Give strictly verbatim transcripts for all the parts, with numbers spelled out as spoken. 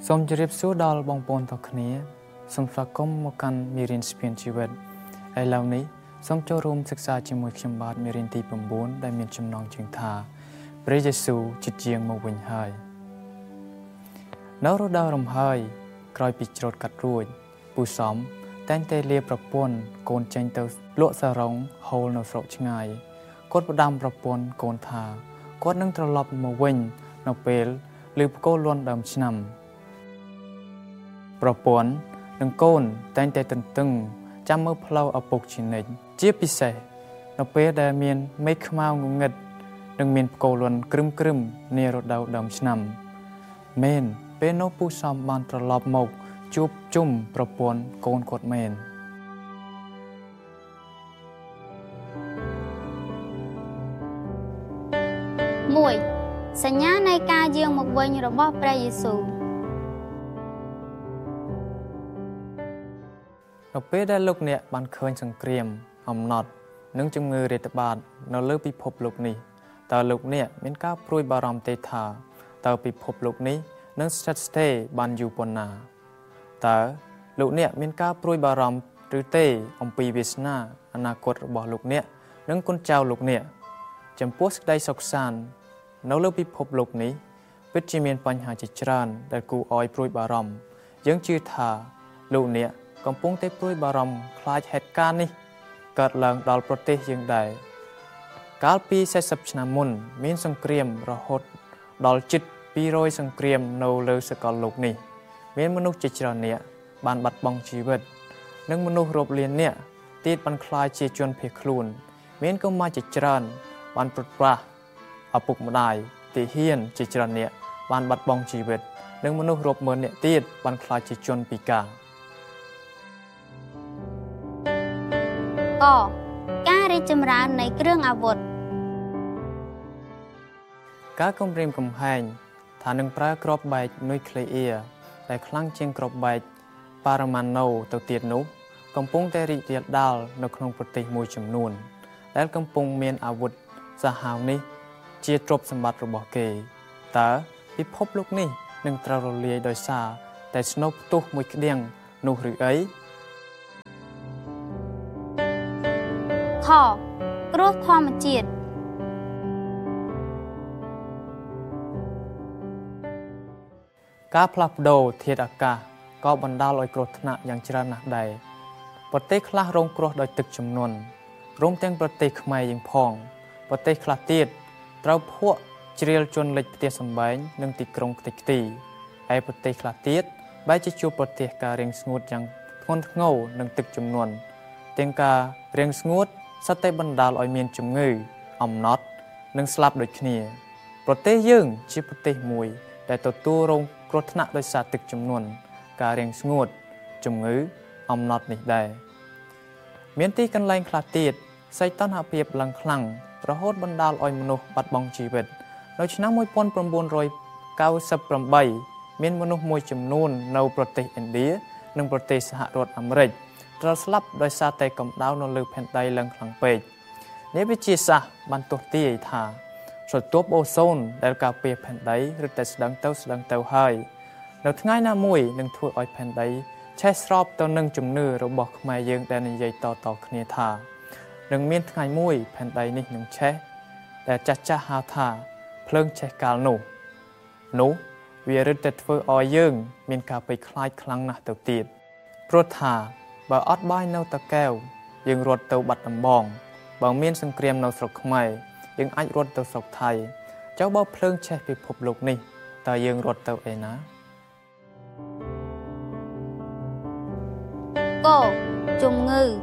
សូមជម្រាបសួរដល់បងប្អូនទាំងគ្នាសូមស្វាគមន៍មកកាន់មេរៀនស្ពានជីវិតឥឡូវនេះសូមចូលរួមសិក្សាជាមួយខ្ញុំបាទមេរៀនទី9ដែលមានចំណងជើងថាព្រះយេស៊ូវជិតជាងមកវិញហើយនៅរដូវរំហើយក្រោយពីច្រូតកាត់រួចពូសំតែងតែលាប្រពន្ធកូនចេញទៅលក់សារ៉ុងហូលនៅស្រុកឆ្ងាយគាត់ផ្ដាំប្រពន្ធកូនថាគាត់នឹងត្រឡប់មកវិញនៅពេលឮផ្គរលាន់ដើមឆ្នាំប្រពន្ធនិងកូនតែងតែទន្ទឹងចាំមើលផ្លូវឪពុកជានិច្ចជាពិសេសនៅពេលដែលមានមេឃខ្មៅងងឹតនិងមានផ្គរលាន់ក្រឹមក្រឹមនារដូវដើមឆ្នាំមែនពេលនោះពូសំបានត្រឡប់មកជួបជុំប្រពន្ធកូនគាត់មែនមួយសញ្ញានៃការយាងមកវិញរបស់ព្រះយេស៊ូវនៅពេលដែលលោកអ្នកបានឃើញសង្គ្រាមអំណត់និងជំងឺរាតត្បាតនៅលើពិភពលោកនេះតើលោកអ្នកមានការព្រួយបារម្ភទេថាតើពិភពលោកនេះនឹងស្ថិតស្ថេរបានយូរប៉ុណ្ណាតើលោកអ្នកមានការព្រួយបារម្ភឬទេអំពីវាសនាអនាគតរបស់លោកអ្នកនិងកូនចៅលោកអ្នកចំពោះសេចក្តីសុខសាន្តនៅលើពិភពលោកនេះពិតជាមានបញ្ហាជាច្រើនដែលគួរឲ្យព្រួយបារម្ភយើងជឿថាលោកអ្នកកំពុងតែព្រួយបារម្ភខ្លាចហេតុការណ៍នេះកើតឡើងដល់ប្រទេសយើងដែរកាលពី四十ឆ្នាំមុនមានសង្គ្រាមរហូតដល់ជិតពីររយសង្គ្រាមនៅលើសកលលោកនេះមានមនុស្សជាច្រើននាក់បានបាត់បង់ជីវិតនិងមនុស្សរាប់លាននាក់ទៀតបានក្លាយជាជនភៀសខ្លួនមានកុមារជាច្រើនបានព្រាត់ប្រាសឪពុកម្ដាយទាហានជាច្រើននាក់បានបាត់បង់ជីវិតនិងមនុស្សរាប់ម៉ឺននាក់ទៀតបានក្លាយជាជនពិការកការរីកចម្រើននៃគ្រឿងអាវុធការគំរាមកំហែងថានឹងប្រើគ្រាប់បែកនុយក្លេអ៊ែរដែលខ្លាំងជាងគ្រាប់បែកប៉ារ៉ាម៉ាណូទៅទៀតនោះកំពុងតែរីករាលដាលនៅក្នុងប្រទេសមួយចំនួនដែលកំពុងមានអាវុធសាហាវនេះជាទ្រព្យសម្បត្តិរបស់គេតើពិភពលោកនេះនឹងត្រូវរលាយដោយសារតែស្នូបផ្ទុះមួយក្តៀងនោះឬអីខគ្រោះធម្មជាតិការផ្លាស់ប្ដូរធាតុអាកាសក៏បណ្ដាលឲ្យគ្រោះថ្នាក់យ៉ាងច្រើនណាស់ដែរប្រទេសខ្លះរងគ្រោះដោយទឹកជំនន់រួមទាំងប្រទេសខ្មែរយើងផងប្រទេសខ្លះទៀតត្រូវភក់ជ្រៀលជន់លិចផ្ទះសម្បែងនិងទីក្រុងខ្ទេចខ្ទីហើយប្រទេសខ្លះទៀតបែរជាជួបប្រទះការរាំងស្ងួតយ៉ាងធ្ងន់ធ្ងរនិងទឹកជំនន់ទាំងការរាំងស្ងួតសុទ្ធតែបណ្ដាលឲ្យមានជំងឺអំណត់និងស្លាប់ដូចគ្នាប្រទេសយើងជាប្រទេសមួយដែលទទួលរងគ្រោះថ្នាក់ដោយសារទឹកជំនន់ការរាំងស្ងួតជំងឺអំណត់នេះដែរមានទីកន្លែងខ្លះទៀតសីតុណ្ហភាពឡើងខ្លាំងរហូតបណ្ដាលឲ្យមនុស្សបាត់បង់ជីវិតនៅឆ្នាំmột nghìn chín trăm chín mươi támមានមនុស្សមួយចំនួននៅប្រទេសឥណ្ឌានិងប្រទេសសហរដ្ឋអាមេរិកត្រូវស្លាប់ដោយសារតែកម្ដៅនៅលើផែនដីឡើងខ្លាំងពេកអ្នកវិទ្យាសាស្ត្របានទស្សន៍ទាយថាស្រទាប់អូសូនដែលការពារផែនដីរឹតតែស្តឹងទៅស្តឹងទៅហើយនៅថ្ងៃណាមួយនឹងធ្វើឲ្យផែនដីឆេះស្របទៅនឹងជំនឿរបស់ខ្មែរយើងដែលនិយាយតៗគ្នាថានឹងមានថ្ងៃមួយផែនដីនេះនឹងឆេះដែលចាស់ចាស់ហៅថាភ្លើងឆេះកាលនោះនោះវារឹតតែធ្វើឲ្យយើងមានការភ័យខ្លាចខ្លាំងណាស់ទៅទៀតព្រោះថាបើអត់បាយនៅតាកែវយើងរត់ទៅបាត់ដំបងបើមានសង្គ្រាមនៅស្រុកខ្មែរយើងអាចរត់ទៅស្រុកថៃចុះបើភ្លើងឆេះពិភពលោកនេះតើយើងរត់ទៅឯណាកជំងឺ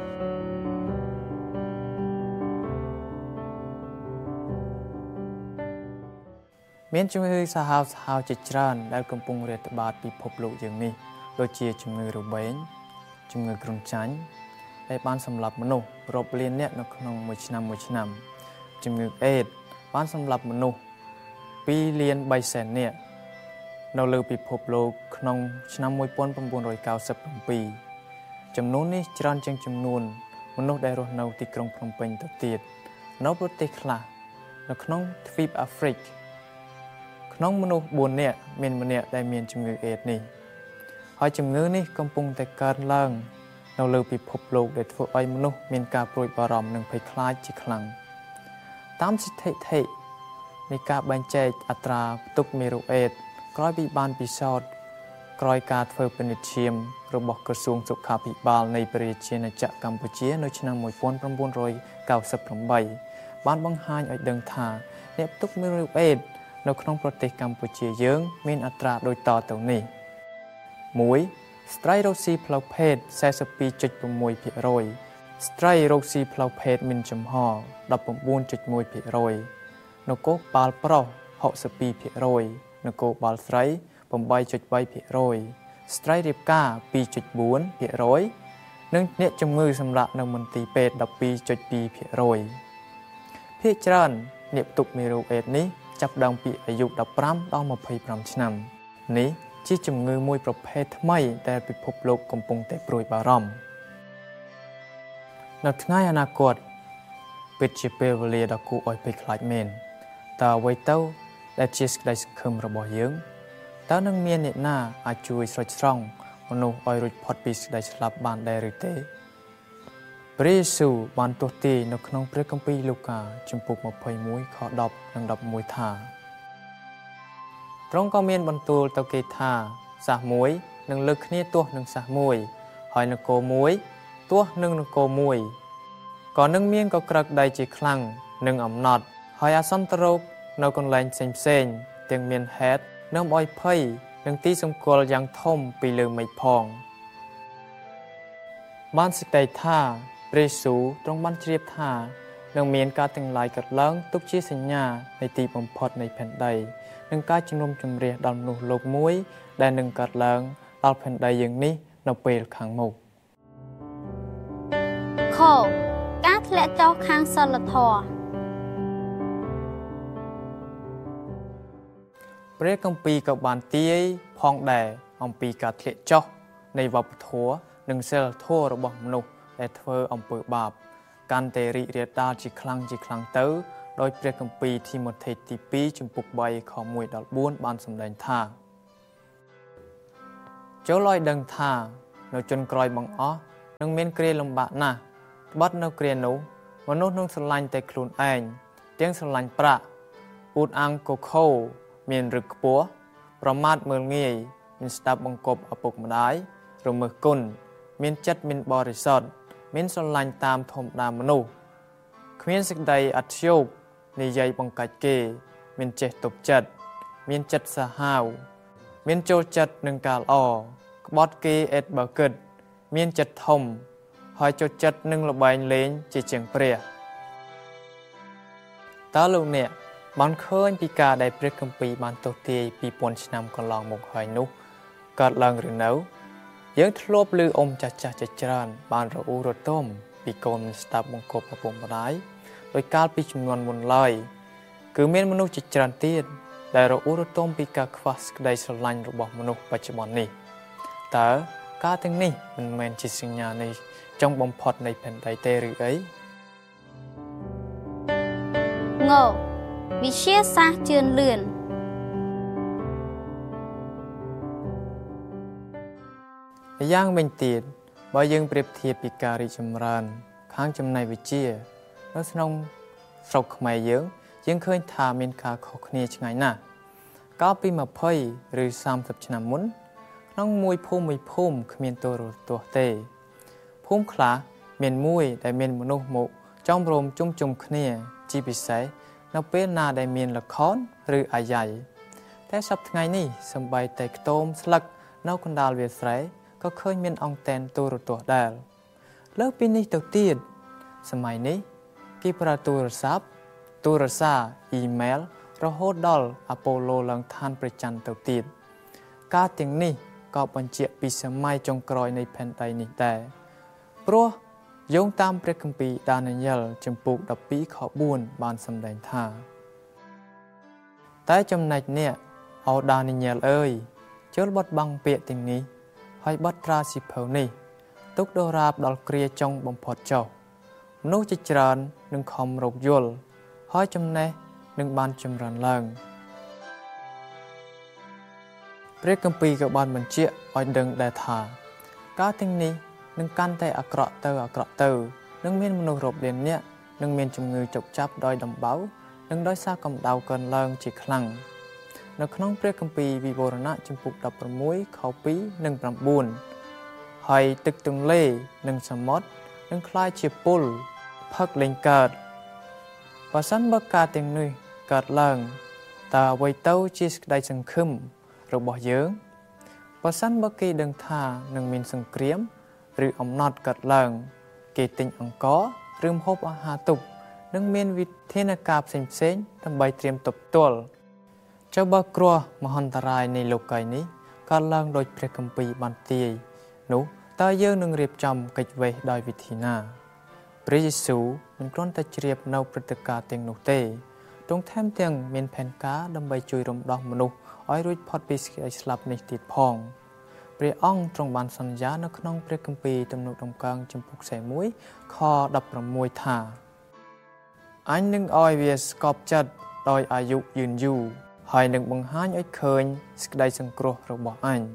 មានជំងឺសាហាវសាហាវជាច្រើនដែលកំពុងរាតត្បាតពិភពលោកយើងនេះដូចជាជំងឺរបេងជំងឺគ្រុនចាញ់ដែលបានសម្លាប់មនុស្សរាប់លាននាក់នៅក្នុងមួយឆ្នាំមួយឆ្នាំជំងឺអេដស៍បានសម្លាប់មនុស្សពីរលានបីសែននាក់នៅលើពិភពលោកក្នុងឆ្នាំmột nghìn chín trăm chín mươi bảyចំនួននេះច្រើនជាងចំនួនមនុស្សដែលរស់នៅទីក្រុងភ្នំពេញទៅទៀតនៅប្រទេសខ្លះនៅក្នុងទ្វីបអាហ្វ្រិកក្នុងមនុស្សbốnនាក់មានម្នាក់ដែលមានជំងឺអេដនេះហើយជំងឺនេះកំពុងតែកើតឡើងនៅលើពិភពលោកដែលធ្វើឲ្យមនុស្សមានការព្រួយបារម្ភនិងភ័យខ្លាចជាខ្លាំងតាមស្ថិតិនៃការបែងចែកអត្រាផ្ទុកមេរោគអេដក្រោយពីបានពិសោធន៍ក្រោយការធ្វើពិនិត្យឈាមរបស់ក្រសួងសុខាភិបាលនៃប្រជាណាចក្រកម្ពុជានៅឆ្នាំmột nghìn chín trăm chín mươi támបានបង្ហាញឲ្យដឹងថាអ្នកផ្ទុកមេរោគអេដនៅក្នុងប្រទេសកម្ពុជាយើងមានអត្រាដូចតទៅនេះមួយស្ត្រីរកស៊ីផ្លូវភេទ 42.6% ស្ត្រីរកស៊ីផ្លូវភេទមានចំហ 19.1% នគរបាលប្រុស 62% នគរបាលស្រី 8.3% ស្ត្រីរៀបការ 2.4% និងអ្នកជំងឺសម្រាប់នៅមន្ទីរពេទ្យ 12.2% ភាគច្រើនអ្នកផ្ទុកមេរោគអេដនេះចាប់ផ្ដើមពីអាយុ15ដល់25ឆ្នាំនេះជាជំងឺមួយប្រភេទថ្មីដែលពិភពលោកកំពុងតែព្រួយបារម្ភនៅថ្ងៃអនាគតពិតជាពេលវេលាដ៏គួរឲ្យភ័យខ្លាចមែនតើអ្វីទៅដែលជាសេចក្តីសង្ឃឹមរបស់យើងតើនឹងមានអ្នកណាអាចជួយស្រោចស្រង់មនុស្សឲ្យរួចផុតពីសេចក្តីស្លាប់បានដែរឬទេព្រះយេស៊ូវបានទស្សន៍ទាយនៅក្នុងព្រះគម្ពីរលូកាជំពូក21ខ10និង11ថាទ្រង់ក៏មានបន្ទូលទៅគេថាសាសមួយនឹងលើកគ្នាទាស់នឹងសាសមួយហើយនគរមួយទាស់នឹងនគរមួយក៏នឹងមានកក្រឹកដីជាខ្លាំងនឹងអំណត់ហើយអសន្នរោគនៅកន្លែងផ្សេងផ្សេងទាំងមានហេតុនាំឲ្យភ័យនិងទីសង្កល់យ៉ាងធំពីលើមេឃផងបានសេចក្តីថាព្រះយេស៊ូវទ្រង់បានជ្រាបថានឹងមានការទាំងឡាយកើតឡើងទុកជាសញ្ញានៃទីបំផុតនៃផែនដីនិងការជំនុំជម្រះដល់មនុស្សលោកមួយដែលនឹងកើតឡើងដល់ផែនដីយើងនេះនៅពេលខាងមុខខការធ្លាក់ចុះខាងសិលធម៌ព្រះគម្ពីរក៏បានទាយផងដែរអំពីការធ្លាក់ចុះនៃវប្បធម៌និងសិលធម៌របស់មនុស្សដែលធ្វើអំពើបាបកាន់តែរីករាលដាលជាខ្លាំងជាខ្លាំងទៅដោយព្រះគម្ពីរធីម៉ូថេទី2ជំពូក3ខ1ដល់4បានសម្ដែងថាចូលឲ្យដឹងថានៅជន់ក្រោយបង្អស់នឹងមានគ្រាលំបាកណាស់ត្បិតនៅគ្រានោះមនុស្សនឹងស្រឡាញ់តែខ្លួនឯងទាំងស្រឡាញ់ប្រាក់អួតអាងកខោមានរឹកខ្ពស់ប្រមាថមើលងាយមានស្ដាប់បង្កប់ឪពុកម្ដាយរមើសគុណមានចិត្តមានបរិសុទ្ធមានស្រឡាញ់តាមធម្មតាមនុស្សគ្មានសេចក្តីអធ្យោកនិយាយបង្កាច់គេមានចេះទប់ចិត្តមានចិត្តសាហាវមានចូលចិត្តនឹងការល្អក្បត់គេអេតបើគិតមានចិត្តធំហើយចូលចិត្តនឹងល្បែងលេងជាជាងព្រះតើលោកអ្នកបានឃើញពីការដែលព្រះគម្ពីរបានទស្សន៍ទាយពីរពាន់ឆ្នាំកន្លងមកហើយនោះកើតឡើងឬនៅយើងធ្លាប់ឮអ៊ំចាស់ចាស់ជាច្រើនបានរអ៊ូរទាំពីកូនមិនស្ដាប់បង្គាប់ឪពុកម្ដាយដោយកាលពីជំនាន់មុនឡើយគឺមានមនុស្សជាច្រើនទៀតដែលរអ៊ូរទាំពីការខ្វះសេចក្តីស្រឡាញ់របស់មនុស្សបច្ចុប្បន្ននេះតើការទាំងនេះមិនមែនជាសញ្ញានៃចុងបំផុតនៃផែនដីទេឬអីងវិទ្យាសាស្ត្រជឿនលឿនយ៉ាងវិញទៀតបើយើងប្រៀបធៀបពីការរីកចម្រើនខាងចំណេះវិទ្យានៅក្នុងស្រុកខ្មែរយើងយើងឃើញថាមានការខុសគ្នាឆ្ងាយណាស់កាលពី20ឬ30ឆ្នាំមុនក្នុងមួយភូមិមួយភូមិគ្មានទូរទស្សន៍ទេភូមិខ្លះមានមួយដែលមានមនុស្សមកចោមរោមជុំជុំគ្នាជាពិសេសនៅពេលណាដែលមានល្ខោនឬអាយ៉ៃតែសប្តាហ៍ថ្ងៃនេះសម្បីតែខ្ទមស្លឹកនៅកណ្ដាលវាលស្រែក៏ឃើញមានអង្តែនទូរទស្សន៍ដែរលើសពីនេះទៅទៀតសម័យនេះគេប្រើទូរស័ព្ទទូរស័ព្ទអ៊ីមែលរហូតដល់អាប៉ូឡូឡើងឋានព្រះច័ន្ទទៅទៀតការទាំងនេះក៏បញ្ជាក់ពីសម័យចុងក្រោយនៃផែនដីនេះដែរព្រោះយោងតាមព្រះគម្ពីរដានីយ៉ែលជំពូក12ខ4បានសម្ដែងថាតែចំណែកអ្នកអូដានីយ៉ែលអើយចូលបត់បាំងពាក្យទាំងនេះហើយបត់ត្រាសិភៅនេះទុកដរាបដល់គ្រាចុងបំផុតចុះមនុស្សជាច្រើននឹងខំរកយល់ហើយចំណេះនឹងបានចម្រើនឡើងព្រះគម្ពីរក៏បានបញ្ជាក់ឲ្យដឹងដែរថាការទាំងនេះនឹងកាន់តែអាក្រក់ទៅអាក្រក់ទៅនឹងមានមនុស្សរាប់លាននាក់នឹងមានជំងឺចុកចាប់ដោយដំបៅនិងដោយសារកម្ដៅកើនឡើងជាខ្លាំងនៅក្នុងព្រះគម្ពីរវិវរណៈជំពូកដប់ប្រាំមួយខពីរនិងប្រាំបួនហើយទឹកទន្លេនិងសមុទ្រនឹងក្លាយជាពុលផឹកលែងកើតបើសិនបើការទាំងនេះកើតឡើងតើអ្វីទៅជាសេចក្តីសង្ឃឹមរបស់យើងបើសិនបើគេដឹងថានឹងមានសង្គ្រាមឬអំណត់កើតឡើងគេទិញអង្ករឬម្ហូបអាហារទុកនិងមានវិធានការផ្សេងៗដើម្បីត្រៀមទប់ទល់ចុះបើគ្រោះមហន្តរាយនៃលោកីយ៍នេះកើតឡើងដោយព្រះគម្ពីរបានទាយនោះតើយើងនឹងរៀបចំកិច្ចវេះដោយវិធីណាព្រះយេស៊ូវមិនគ្រាន់តែជ្រាបនៅព្រឹត្តិការណ៍ទាំងនោះទេទ្រង់ថែមទាំងមានផែនការដើម្បីជួយរំដោះមនុស្សឲ្យរួចផុតពីសេចក្តីស្លាប់នេះទៀតផងព្រះអង្គទ្រង់បានសន្យានៅក្នុងព្រះគម្ពីរទំនុកដំកើងចំពុកខ្សែមួយខដប់ប្រាំមួយថាអញនឹងឲ្យវាស្កប់ចិត្តដោយអាយុយឺនយូរហើយនឹងបង្ហាញឲ្យឃើញសេចក្តីសង្គ្រោះរបស់អញ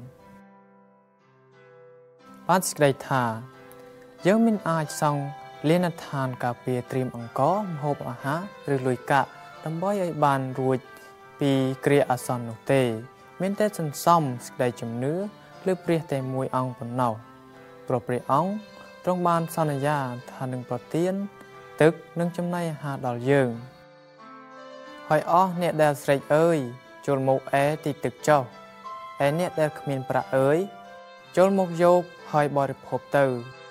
បានសេចក្តីថាយើងមិនអាចសង់លានដ្ឋានការពារត្រៀមអង្ករម្ហូបអាហារឬលុយកាក់ដើម្បីឲ្យបានរួចពីគ្រាអាសន្ននោះទេមានតែសន្សំសេចក្តីជំនឿលើព្រះតែមួយអង្គប៉ុណ្ណោះព្រោះព្រះអង្គទ្រង់បានសន្យាថានឹងប្រទានទឹកនិងចំណីអាហារដល់យើងហើយអស់អ្នកដែលស្រេកអើយចូលមកអែទីទឹកចុះឯអ្នកដែលគ្មានប្រាក់អើយចូលមកយកហើយបរិភោគទៅ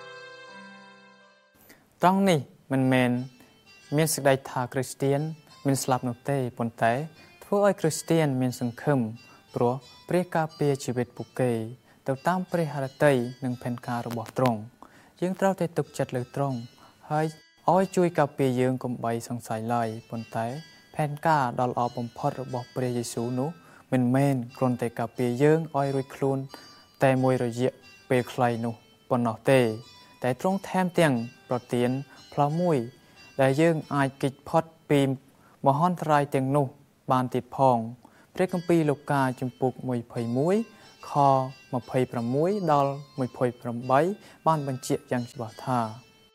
ត្រង់នេះមិនមែនមានសេចក្តីថាគ្រីស្ទានមានស្លាប់នោះទេប៉ុន្តែធ្វើឲ្យគ្រីស្ទានមានសង្ឃឹមព្រោះព្រះការពារជីវិតពួកគេទៅតាមព្រះハរតីនិងផែនការរបស់ទ្រង់យើងត្រូវតែទុកចិត្តលើទ្រង់ហើយឲ្យជួយការពារយើងកុំបីសង្ស័យឡើយប៉ុន្តែផែនការដ៏ល្អបំផុតរបស់ព្រះយេស៊ូវនោះមិនមែនគ្រាន់តែការពារយើងឲ្យរួចខ្លួនតែមួយរយៈពេលខ្លីនោះប៉ុណ្ណោះទេតែទ្រង់ថែមទាំងប្រទានផ្លូវមួយដែលយើងអាចគេចផុតពីមហន្តរាយទាំងនោះបានទៀតផងព្រះគម្ពីរលូកាជំពូកមួយភាគមួយខម្ភៃប្រាំមួយដល់មួយភាគប្រាំបីបានបញ្ជាក់យ៉ាងច្បាស់ថា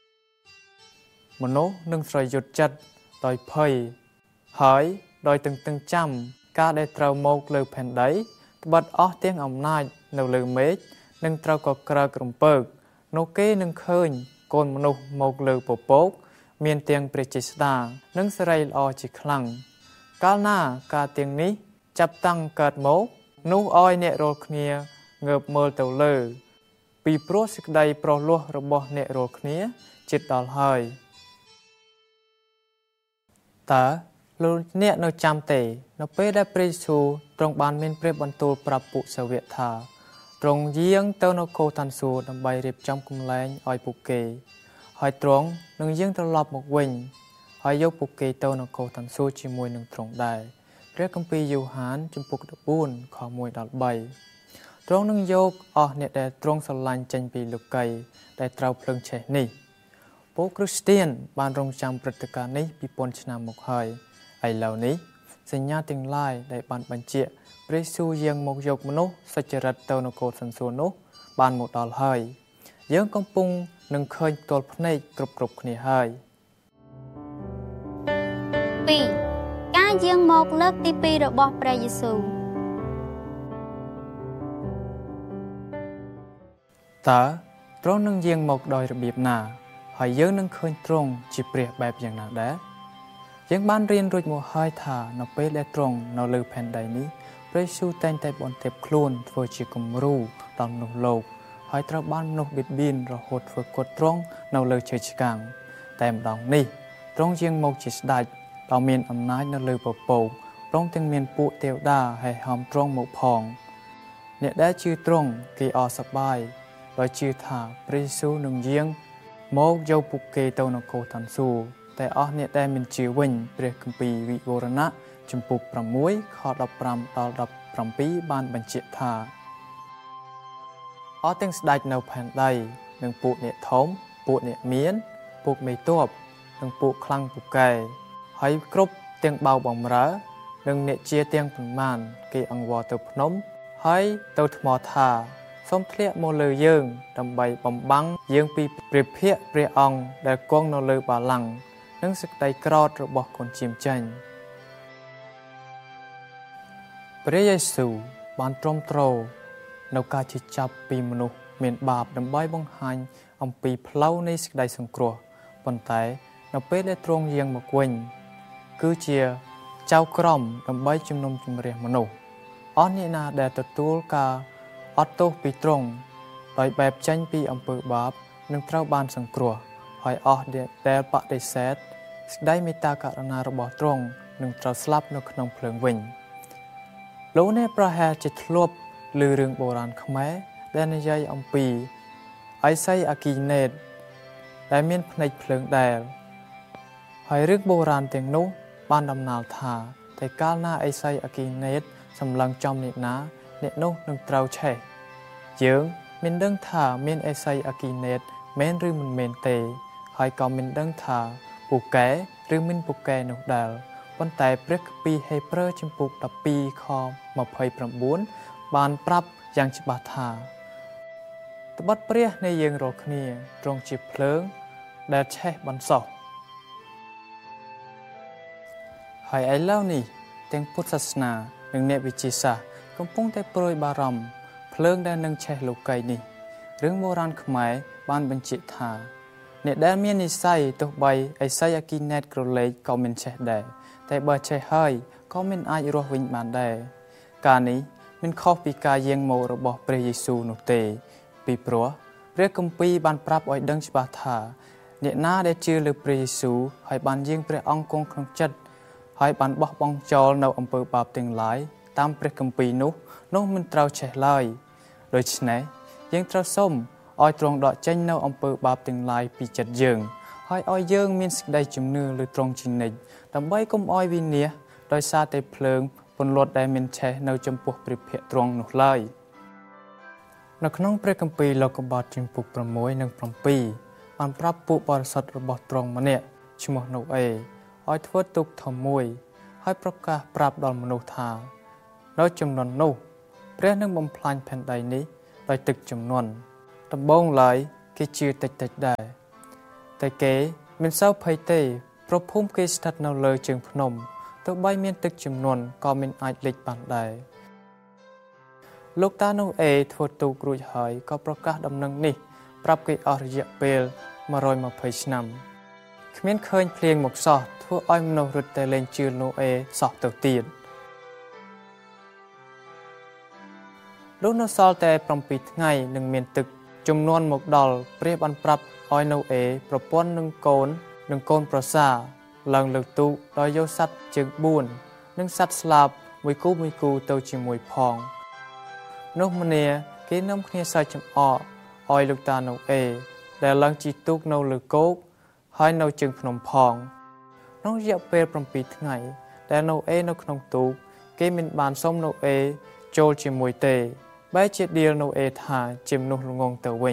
មនុស្សនឹងស្រយុទ្ធចិត្តដោយភ័យហើយដោយតឹងតឹងចាំការដែលត្រូវមកលើផែនដីត្បិតអស់ទាំងអំណាចនៅលើមេឃនឹងត្រូវក៏ក្រើករំពើកនោះគេនឹងឃើញកូនមនុស្សមកលើពពកមានទាំងព្រះចេស្តានិងសិរីល្អជាខ្លាំងកាលណាការទាំងនេះចាប់តាំងកើតមកនោះឲ្យអ្នករាល់គ្នាងើបមើលទៅលើពីព្រោះសេចក្តីប្រោះលោះរបស់អ្នករាល់គ្នាជិតដល់ហើយតើលោកអ្នកនៅចាំទេនៅពេលដែលព្រះយេស៊ូវទ្រង់បានមានព្រះបន្ទូលប្រាប់ពួកសាវកថាទ្រង់យាងទៅនៅកូតាន់សួគ៌ដើម្បីរៀបចំកន្លែងឲ្យពួកគេហើយទ្រង់នឹងយាងត្រឡប់មកវិញហើយយកពួកគេទៅនៅកូតាន់សួគ៌ជាមួយនឹងទ្រង់ដែរព្រះគម្ពីរយ៉ូហានជំពូកដប់បួនខមួយដល់បីទ្រង់នឹងយកអស់អ្នកដែលទ្រង់ស្រឡាញ់ចេញពីលោកីយ៍ដែលត្រូវភ្លឹងឆេះនេះពួកគ្រីស្ទានបានរងចាំព្រឹត្តិការណ៍នេះពីពាន់ឆ្នាំមកហើយឥឡូវនេះសញ្ញាទាំងឡាយដែលបានបញ្ជាក់ព្រះយេស៊ូវយាងមកយកមនុស្សសុចរិតទៅនគរសន្សួរនោះបានមកដល់ហើយយើងកំពុងនឹងឃើញផ្ទាល់ភ្នែកគ្រប់គ្រប់គ្នាហើយពីរការយាងមកលើកទីពីររបស់ព្រះយេស៊ូវតើទ្រង់នឹងយាងមកដោយរបៀបណាហើយយើងនឹងឃើញទ្រង់ជាព្រះបែបយ៉ាងណាដែរយើងបានរៀនរួចមកហើយថានៅពេលដែលទ្រង់នៅលើផែនដីនេះព្រះយេស៊ូវតែងតែបន្ទាបខ្លួនធ្វើជាគំរូដល់មនុស្សលោកហើយត្រូវបានមនុស្សបៀតបៀនរហូតធ្វើគុតទ្រង់នៅលើឈើឆ្កាងតែម្ដងនេះទ្រង់យាងមកជាស្ដេចដ៏មានអំណាចនៅលើពពកព្រមទាំងមានពួកទេវតាហែហោមទ្រង់មកផងអ្នកដែលជឿទ្រង់គេអរសប្បាយដោយជឿថាព្រះយេស៊ូវនឹងយាងមកយកពួកគេទៅនគរតាន់សួគ៌តែអស់អ្នកដែលមិនជឿវិញព្រះគម្ពីរវិវរណៈជំពូកប្រាំមួយខដប់ប្រាំដល់ដប់ប្រាំពីរបានបញ្ជាក់ថាអស់ទាំងស្ដេចនៅផែនដីនិងពួកអ្នកធំពួកអ្នកមានពួកមេទ័ពនិងពួកខ្លាំងពូកែហើយគ្រប់ទាំងបៅបំរើនិងអ្នកជាទាំងប៉ុន្មានគេអង្វរទៅភ្នំហើយទៅថ្មថាសូមធ្លាក់មកលើយើងដើម្បីបំបាំងយើងពីព្រះភ័ក្ត្រព្រះអង្គដែលគង់នៅលើបល្ល័ង្កនិងសេចក្តីក្រោធរបស់កូនជាមចេញព្រះយេស៊ូវបានទ្រាំទ្រនៅការជិះចាប់ពីមនុស្សមានបាបដើម្បីបង្ហាញអំពីផ្លូវនៃសេចក្តីសង្គ្រោះប៉ុន្តែនៅពេលដែលទ្រង់យាងមកវិញគឺជាចៅក្រមដើម្បីជំនុំជម្រះមនុស្សអស់អ្នកណាដែលទទួលការអត់ទោសពីទ្រង់ដោយបែបចេញពីអំពើបាបនឹងត្រូវបានសង្គ្រោះហើយអស់ដែលបដិសេធសេចក្តីមេត្តាករុណារបស់ទ្រង់នឹងត្រូវស្លាប់នៅក្នុងភ្លើងវិញលោកអ្នកប្រហែលជាធ្លាប់ឮរឿងបុរាណខ្មែរដែលនិយាយអំពីអេសៃអាគីណេតដែលមានភ្នែកភ្លើងដែលហើយរឿងបុរាណទាំងនោះបានដំណាលថាតែកាលណាអេសៃអាគីណេតសម្លឹងចំអ្នកណាអ្នកនោះនឹងត្រូវឆេះយើងមិនដឹងថាមានអេសៃអាគីណេតមែនឬមិនមែនទេហើយក៏មិនដឹងថាពូកែឬមិនពូកែនោះដែរប៉ុន្តែព្រះគម្ពីរហេព្រើរចំពុកដប់ពីរខម្ភៃប្រាំបួនបានប្រាប់យ៉ាងច្បាស់ថាត្បិតព្រះនៃយើងរាល់គ្នាទ្រង់ជាភ្លើងដែលឆេះបន្សោះហើយឥឡូវនេះទាំងពុទ្ធសាសនានិងអ្នកវិទ្យាសាស្ត្រកំពុងតែព្រួយបារម្ភភ្លើងដែលនឹងឆេះលោកីយ៍នេះរឿងបុរាណខ្មែរបានបញ្ជាក់ថាអ្នកដែលមាននិស្ស័យទោះបីអេសៃអាគីណេតក្រឡេកក៏មិនឆេះដែរតែបើឆេះហើយក៏មិនអាចរស់វិញបានដែរការនេះមិនខុសពីការយាងមករបស់ព្រះយេស៊ូវនោះទេពីព្រោះព្រះគម្ពីរបានប្រាប់ឲ្យដឹងច្បាស់ថាអ្នកណាដែលជឿលើព្រះយេស៊ូវហើយបានយាងព្រះអង្គគង់ក្នុងចិត្តហើយបានបោះបង់ចោលនៅអំពើបាបទាំងឡាយតាមព្រះគម្ពីរនោះនោះមិនត្រូវឆេះឡើយដូច្នេះយើងត្រូវសូមឲ្យទ្រង់ដកចេញនៅអំពើបាបទាំងឡាយពីចិត្តយើងហើយឲ្យយើងមានសេចក្តីជំនឿលើទ្រង់ជានិច្ចដើម្បីកុំឲ្យវិនាសដោយសារតែភ្លើងពន្លត់ដែលមានឆេះនៅចំពោះព្រះភ័ក្ត្រទ្រង់នោះឡើយនៅក្នុងព្រះគម្ពីរលោកុបាទជំពូកប្រាំមួយនិងប្រាំពីរបានប្រាប់ពួកបរិសុទ្ធរបស់ទ្រង់ម្នាក់ឈ្មោះណូអេឲ្យធ្វើទុកធំមួយហើយប្រកាសប្រាប់ដល់មនុស្សថានៅចំនួននោះព្រះនឹងបំផ្លាញផែនដីនេះដោយទឹកជំនន់ដំបូងឡើយគេជឿតិចតិចដែរតែគេមិនសូវភ័យទេព្រោះភូមិគេស្ថិតនៅលើជើងភ្នំទោះបីមានទឹកជំនន់ក៏មិនអាចលិចបានដែរលោកតានោះអេធ្វើទូករួចហើយក៏ប្រកាសដំណឹងនេះប្រាប់គេអស់រយៈពេលមួយរយម្ភៃឆ្នាំគ្មានឃើញភ្លៀងមកសោះធ្វើឲ្យមនុស្សរត់តែលែងជឿណូអេសោះទៅទៀតលុះនៅសល់តែប្រាំពីរថ្ងៃនឹងមានទឹកជំនន់មកដល់ព្រះបានប្រាប់ឲ្យណូអេប្រពន្ធនឹងកូននឹងកូនប្រសាឡើងលើទូកដោយយកសត្វជើងបួននិងសត្វស្លាបមួយគូមួយគូទៅជាមួយផងនោះម្នាគេនាំគ្នាសើចចំអកឲ្យលោកតាណូអេដែលឡើងជិះទូកនៅលើគោកហើយនៅជើងភ្នំផងក្នុងរយៈពេលប្រាំពីរថ្ងៃដែលណូអេនៅក្នុងទូកគេមិនបានសុំណូអេចូលជាមួយទេបែរជាដៀលណូអេថាជាមនុស្សល្ងងទៅវិញ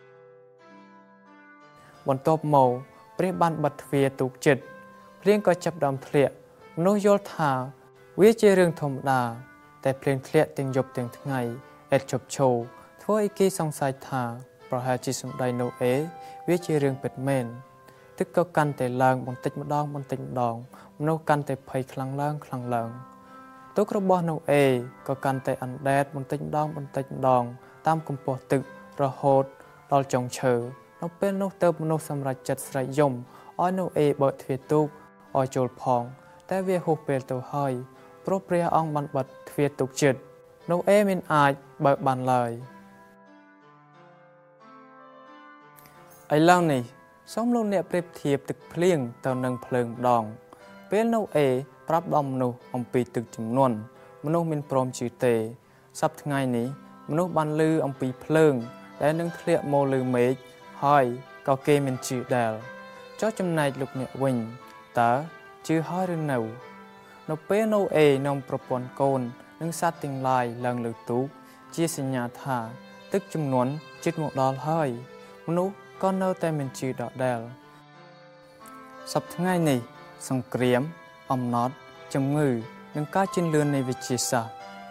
បន្ទាប់មកព្រះបានបិទទ្វារទូកជិតភ្លៀងក៏ចាប់ដើមធ្លាក់មនុស្សយល់ថាវាជារឿងធម្មតាតែភ្លៀងធ្លាក់ទាំងយប់ទាំងថ្ងៃឥតឈប់ឈរធ្វើឲ្យគេសង្ស័យថាប្រហែលជាសម្ដីណូអេវាជារឿងពិតមែនទឹកក៏កាន់តែឡើងបន្តិចម្ដងបន្តិចម្ដងមនុស្សកាន់តែភ័យខ្លាំងឡើងខ្លាំងឡើងទូករបស់ណូអេក៏កាន់តែអណ្ដែតបន្តិចម្ដងបន្តិចម្ដងតាមកម្ពស់ទឹករហូតដល់ចុងឈើនៅពេលនោះទៅមនុស្សសម្រេចចិត្តស្រែកយំឲ្យណូអេបើកទ្វារទូកឲ្យចូលផងតែវាហួសពេលទៅហើយព្រោះព្រះអង្គបានបិទទ្វារទូកជិតណូអេមិនអាចបើកបានឡើយឥឡូវនេះសូមលោកអ្នកប្រៀបធៀបទឹកភ្លៀងទៅនឹងភ្លើងម្ដងពេលណូអេប្រាប់ដល់មនុស្សអំពីទឹកជំនន់មនុស្សមិនព្រមជឿទេសប្តាហ៍ថ្ងៃនេះមនុស្សបានឮអំពីភ្លើងដែលនឹងធ្លាក់មកលើមេឃហើយក៏គេមិនជឿដែរចុះចំណែកលោកអ្នកវិញតើជឿហើយឬនៅនៅពេលណូអេនាំប្រពន្ធកូននិងសត្វទាំងឡាយឡើងលើទូកជាសញ្ញាថាទឹកជំនន់ជិតមកដល់ហើយមនុស្សក៏នៅតែមិនជឿដដែលសប្តាហ៍ថ្ងៃនេះសង្គ្រាមអំណត់ជំងឺនិងការជឿនលឿននៃវិទ្យាសាស្ត្រ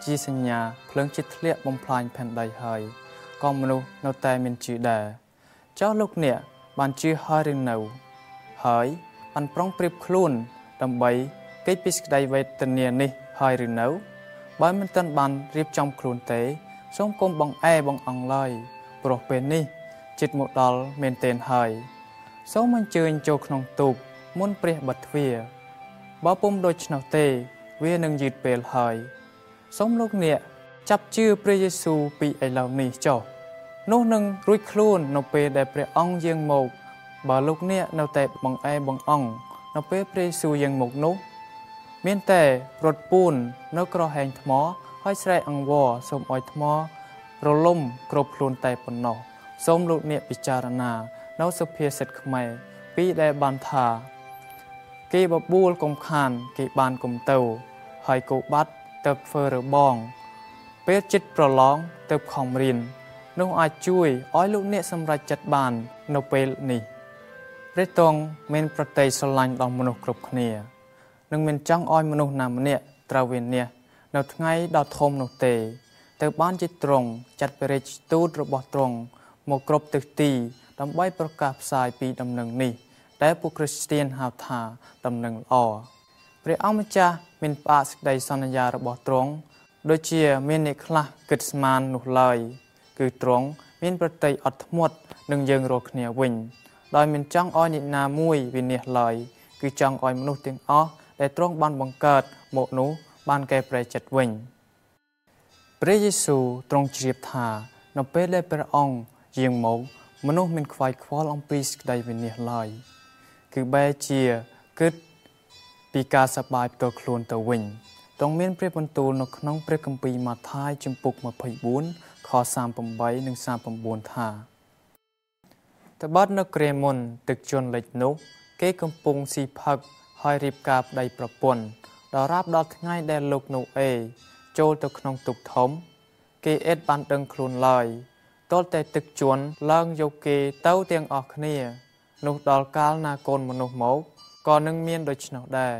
ជាសញ្ញាភ្លើងចិត្តធ្លាក់បំផ្លាញផែនដីហើយក៏មនុស្សនៅតែមានជឿដែរចុះលោកអ្នកបានជឿហើយឬនៅហើយបានប្រុងប្រៀបខ្លួនដើម្បីគេចពីសេចក្តីវេទនានេះហើយឬនៅបើមិនទាន់បានរៀបចំខ្លួនទេសូមកុំបងអែបងអង្ឡើយព្រោះពេលនេះជិតមកដល់មែនទែនហើយសូមអញ្ជើញចូលក្នុងទូកមុនព្រះបិទទ្វារបើពុំដូច្នោះទេវានឹងយឺតពេលហើយសូមលោកអ្នកចាប់ជឿព្រះយេស៊ូវពីឥឡូវនេះចុះនោះនឹងរួចខ្លួននៅពេលដែលព្រះអង្គយាងមកបើលោកអ្នកនៅតែបងអែបងអង្នៅពេលព្រះយេស៊ូវយាងមកនោះមានតែរត់ពូននៅក្រហែងថ្មហើយស្រែកអង្វរសូមឲ្យថ្មរលំគ្រប់ខ្លួនតែប៉ុណ្ណោះសូមលោកអ្នកពិចារណានៅសុភាសិតខ្មែរពីដែលបានថាគេបបួលកុំខានគេបានកុំទៅហើយគោបាត់ទៅធ្វើរបងពេលចិត្តប្រឡងទៅខំរៀននោះអាចជួយឲ្យលោកអ្នកសម្រេចចិត្តបាននៅពេលនេះព្រះទ្រង់មានប្រតិស្រឡាញ់ដល់មនុស្សគ្រប់គ្នានឹងមិនចង់ឲ្យមនុស្សណាម្នាក់ត្រូវវិនាសនៅថ្ងៃដ៏ធំនោះទេទៅបានជាទ្រង់ចាត់ព្រះរាជទូតរបស់ទ្រង់មកគ្រប់ទិសទីដើម្បីប្រកាសផ្សាយពីដំណឹងនេះដែលពួកគ្រីស្ទានហៅថាដំណឹងល្អព្រះអង្គម្ចាស់មានផ្អាកសេចក្តីសន្យារបស់ទ្រង់ដូចជាមានអ្នកខ្លះគិតស្មាននោះឡើយគឺទ្រង់មានប្រតិអត់ធ្មត់នឹងយើងរាល់គ្នាវិញដោយមិនចង់ឲ្យអ្នកណាមួយវិនាសឡើយគឺចង់ឲ្យមនុស្សទាំងអស់ដែលទ្រង់បានបង្កើតមកនោះបានកែប្រែចិត្តវិញព្រះយេស៊ូវទ្រង់ជ្រាបថានៅពេលដែលព្រះអង្គយាងមកមនុស្សមិនខ្វាយខ្វល់អំពីសេចក្តីវិនាសឡើយគឺបែរជាគិតពីការសប្បាយផ្ទាល់ខ្លួនទៅវិញទ្រង់មានព្រះបន្ទូលនៅក្នុងព្រះគម្ពីរម៉ាថាយជំពូកម្ភៃបួនខសាមប្រាំនិងសាមប្រាំបួនថាត្បិតនៅគ្រាមុនទឹកជន់លិចនោះគេកំពុងស៊ីផឹកហើយរៀបការប្តីប្រពន្ធដល់រាប់ដល់ថ្ងៃដែលលោកណូអេចូលទៅក្នុងទូកធំគេអេតបានដឹងខ្លួនឡើយទាល់តែទឹកជន់ឡើងយកគេទៅទាំងអស់គ្នានោះដល់កាលណាកូនមនុស្សមកក៏នឹងមានដូច្នោះដែរ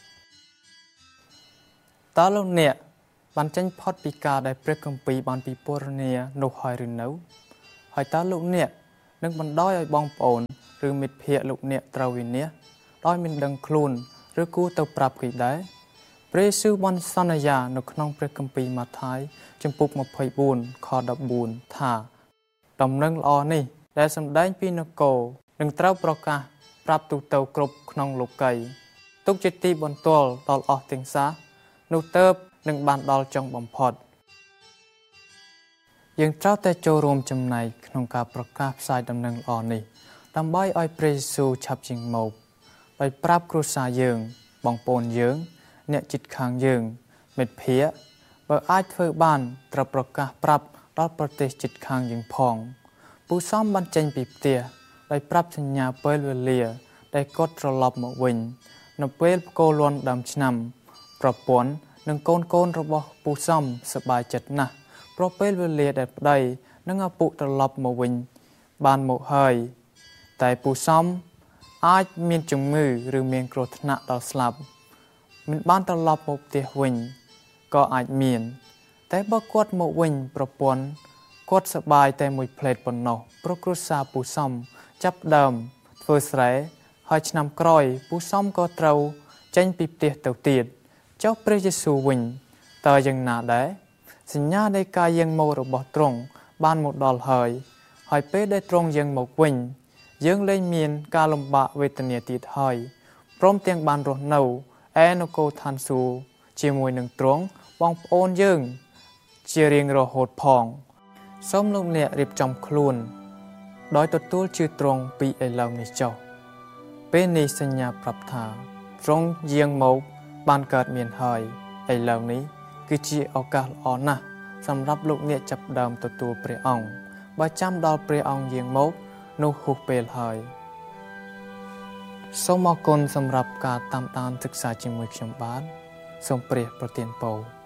តើលោកអ្នកបានចេញផុតពីការដែលព្រះគម្ពីរបានពិពណ៌នានោះហើយឬនៅហើយតើលោកអ្នកនឹងបណ្ដោយឲ្យបងប្អូនឬមិត្តភ័ក្តិលោកអ្នកត្រូវវិនាសដោយមិនដឹងខ្លួនឬគួរទៅប្រាប់គេដែរព្រះយេស៊ូវបានសន្យានៅក្នុងព្រះគម្ពីរម៉ាថាយជំពូកម្ភៃបួនខដប់បួនថាដំណឹងល្អនេះដែលសម្ដែងពីនគរនឹងត្រូវប្រកាសប្រាប់ទូទៅគ្រប់ក្នុងលោកីទុកជាទីបន្ទាល់ដល់អស់ទាំងសាសនោះទៅនឹងបានដល់ចុងបំផុតយើងត្រូវតែចូលរួមចំណែកក្នុងការប្រកាសផ្សាយដំណឹងល្អនេះដើម្បីឲ្យព្រះយេស៊ូវឆាប់ជាងមកដោយប្រាប់គ្រួសារយើងបងប្អូនយើងអ្នកជិតខាងយើងមិត្តភ័ក្តិបើអាចធ្វើបានត្រូវប្រកាសប្រាប់ដល់ប្រទេសជិតខាងយើងផងពូសំបានចេញពីផ្ទះដោយប្រាប់សញ្ញាពេលវេលាដែលគាត់ត្រឡប់មកវិញនៅពេលផ្គរលាន់ដើមឆ្នាំប្រពន្ធនិងកូនកូនរបស់ពូសំសប្បាយចិត្តណាស់ព្រោះពេលវេលាដែលប្តីនិងឪពុកត្រឡប់មកវិញបានមកហើយតែពូសំអាចមានជំងឺឬមានគ្រោះថ្នាក់ដល់ស្លាប់មិនបានត្រឡប់មកផ្ទះវិញក៏អាចមានតែបើគាត់មកវិញប្រពន្ធគាត់សប្បាយតែមួយផ្លេតប៉ុណ្ណោះព្រោះគ្រួសារពូសំចាប់ដើមធ្វើស្រែហើយឆ្នាំក្រោយពូសំក៏ត្រូវចេញពីផ្ទះទៅទៀតចុះព្រះយេស៊ូវវិញតើយ៉ាងណាដែរសញ្ញានៃការយាងមករបស់ទ្រង់បានមកដល់ហើយហើយពេលដែលទ្រង់យាងមកវិញយើងលែងមានការលំបាកវេទនាទៀតហើយព្រមទាំងបានរស់នៅឯនគរឋានសួគ៌ជាមួយនឹងទ្រង់បងប្អូនយើងជារៀងរហូតផងសូមលោកអ្នករៀបចំខ្លួនដោយទទួលជឿទ្រង់ពីឥឡូវនេះចុះពេលនេះសញ្ញាប្រាប់ថាទ្រង់យាងមកបានកើតមានហើយឥឡូវនេះគឺជាឱកាសល្អណាស់សម្រាប់លោកអ្នកចាប់ផ្ដើមទទួលព្រះអង្គបើចាំដល់ព្រះអង្គយាងមកនោះហួសពេលហើយសូមអរគុណសម្រាប់ការតាមដានសិក្សាជាមួយខ្ញុំបាទសូមព្រះប្រទានពរ